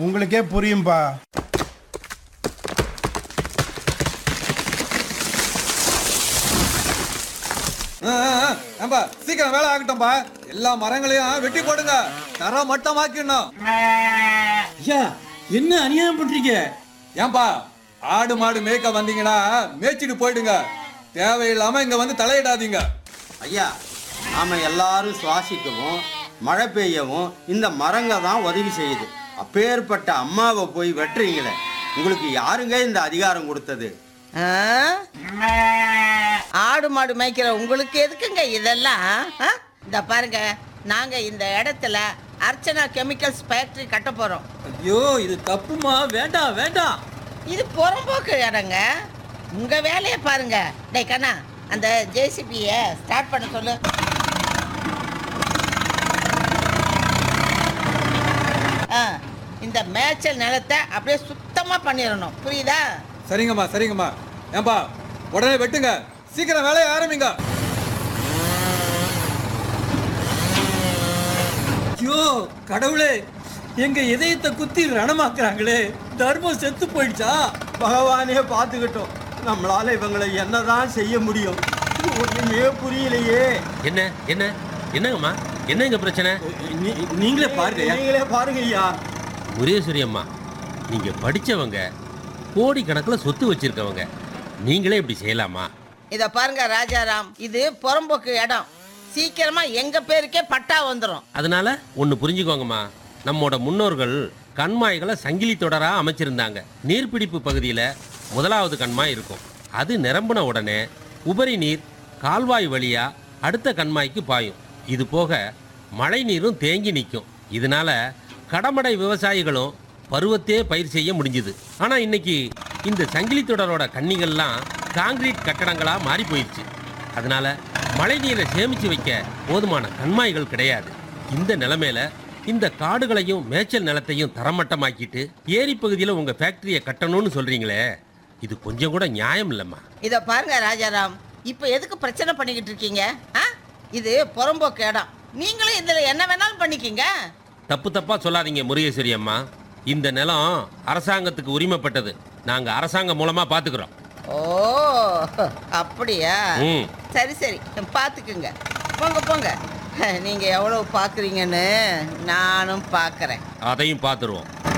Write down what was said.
உங்களுக்கே புரியும்பா. சீக்கிரம் வேலை ஆகட்டும்பா. எல்லா மரங்களையும் வெட்டி போடுங்க, தர மட்டமாக்கிடணும். ஐயா, என்ன அநியாயம் பண்றீங்க? ஏன்பா, ஆடு மாடு மேய்க்க வந்தீங்கன்னா மேய்ச்சிட்டு போயிடுங்க, தேவையில்லாம இங்க வந்து தலையிடாதீங்க. ஐயா, நாம எல்லாரும் சுவாசிக்கவும் மழை பெய்யவும் இந்த மரங்க தான் உதவி செய்யுது. அப்பேற்பட்ட அம்மாவை போய் வெட்டுறீங்களே, உங்களுக்கு யாருங்க இந்த அதிகாரம் கொடுத்தது? ஆடு மாடு மேய்க்கிற உங்களுக்கு எதுக்குங்க இதெல்லாம்? இந்த பாருங்க, நாங்க இந்த இடத்துல அர்ச்சனா கெமிக்கல்ஸ் ஃபேக்டரி கட்ட போறோம். ஐயோ, இது தப்புமா, வேண்டாம் வேண்டாம். இது புறம்போக்கு இடங்க, உங்க வேலையை பாருங்க. டேய் கண்ணா, அந்த ஜேசிபியை ஸ்டார்ட் பண்ண சொல்லு. இந்த மேய்ச்சல் நிலத்தை அப்படியே சுத்தமா பண்ணிடணும், புரியுதா? சரிங்கம்மா சரிங்கம்மா. ஏன்பா, உடனே வெட்டுங்க, சீக்கிரம் வேலையை ஆரம்பிங்க. ஐயோ கடவுளே, எங்க இதயத்தை குத்தி ரணமாக்குறாங்களே, தர்மம் செத்து போயிடுச்சா? பகவானே பார்த்துக்கிட்டோம், நம்மளால இவங்களை என்னதான் செய்ய முடியும்? ஒண்ணுமே புரியலையே. என்ன என்ன என்னங்கம்மா, என்னங்க பிரச்சனை? நீங்களே பாருங்க ஐயா. முரேஸ்வரி அம்மா, நீங்க படிச்சவங்க, கோடி கணக்கில் சொத்து வச்சிருக்கவங்க, நீங்களே இப்படி செய்யலாமா? இத பாருங்க ராஜாராம், இது புறம்போக்கு இடம், சீக்கிரமா எங்க பேருக்கே பட்டா வந்துடும். அதனால ஒன்று புரிஞ்சுக்கோங்கம்மா, நம்மோட முன்னோர்கள் கண்மாய்களை சங்கிலி தொடரா அமைச்சிருந்தாங்க. நீர்பிடிப்பு பகுதியில் முதலாவது கண்மாய் இருக்கும். அது நிரம்பின உடனே உபரி நீர் கால்வாய் வழியா அடுத்த கண்மாய்க்கு பாயும். இது போக மழை நீரும் தேங்கி நிற்கும். இதனால கடமடை விவசாயிகளும் பருவத்தே பயிர் செய்ய முடிஞ்சுது. ஆனால் இன்னைக்கு இந்த சங்கிலி தொடரோட கன்னிகள்லாம் காங்கிரீட் கட்டடங்களா மாறி போயிடுச்சு. அதனால மழை நீரை சேமிச்சு வைக்க போதுமான கண்மாய்கள் கிடையாது. இந்த நிலைமையில இந்த காடுகளையும் மேய்ச்சல் நிலத்தையும் தரமட்டமாக்கிட்டு ஏரி பகுதியில் உங்க ஃபேக்டரியை கட்டணும்னு சொல்றீங்களே, இது கொஞ்சம் கூட நியாயம் இல்லைம்மா. இத பாருங்க ராஜாராம், இப்போ எதுக்கு பிரச்சனை பண்ணிக்கிட்டு இருக்கீங்க? இது புறம்போக்கு இடம், நீங்களும் இதுல என்ன வேணாலும் பண்ணிக்கிங்க. தப்பு தப்பா சொல்லாதீங்க முருகேஸ்வரி அம்மா. இந்த நிலம் அரசாங்கத்துக்கு உரிமைப்பட்டது. நாங்க அரசாங்கம் மூலமா பாத்துக்கிறோம். ஓ அப்படியா? சரி சரி, பாத்துக்குங்க. போங்க போங்க, நீங்க எவ்வளவு பாக்குறீங்கன்னு நானும் பாக்குறேன். அதையும் பாத்துருவோம்.